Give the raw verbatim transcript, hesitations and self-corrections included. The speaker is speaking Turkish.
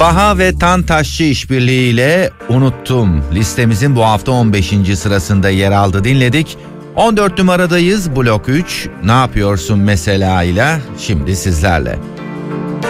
Baha ve Tantaşçı işbirliğiyle Unuttum listemizin bu hafta on beşinci sırasında yer aldı, dinledik. on dört numaradayız, blok üç, Ne Yapıyorsun Mesela ile şimdi sizlerle.